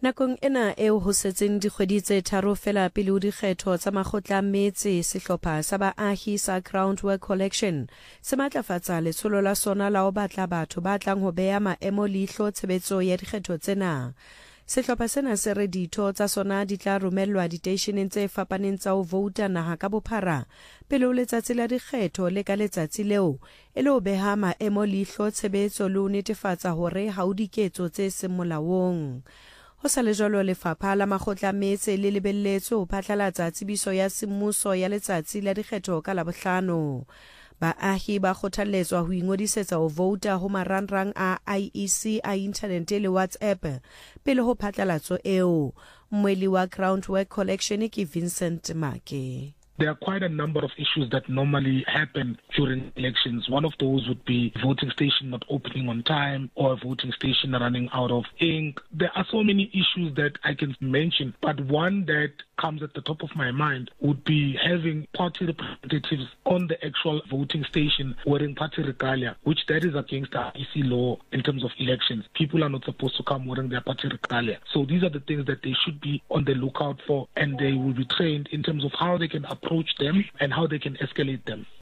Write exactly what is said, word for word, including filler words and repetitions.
Nakong ena eo ho setseng dikgwedi tse tharo fela pele ho dikgetho tsa makgotla a metse, sehlopha sa baahi sa Groundwork Collection se matlafatsa letsholo la sona la ho batla batho ba tlang ho beha maemo leihlo tshebetso ya dikgetho tsena. Sehlopha sena se re ditho tsa sona di tla romellwa diteisheneng tse fapaneng tsa ho vouta naha ka bophara pele ho letsatsi la dikgetho le ka letsatsi leo e le ho beha maemo leihlo tshebetso le ho netefatsa hore ha ho diketso tse seng molaong. Ho sa le jwalo, lefapha la makgotla a metse le lebelletswe ho phatlalatsa tsebiso ya semmuso ya letsatsi la dikgetho ka Labohlano. Baahi ba kgothalletswa ho ingodisetsa ho vouta ho marangrang a I E C a internet le WhatsApp pele ho phatlalatso eo. Mmueli wa Groundwork Collection ke Vincent Make. There are quite a number of issues that normally happen during elections. One of those would be voting station not opening on time or a voting station running out of ink. There are so many issues that I can mention, but one that comes at the top of my mind would be having party representatives on the actual voting station wearing party regalia, which that is against the I E C law in terms of elections. People are not supposed to come wearing their party regalia. So these are the things that they should be on the lookout for, and they will be trained in terms of how they can approach them and how they can escalate them.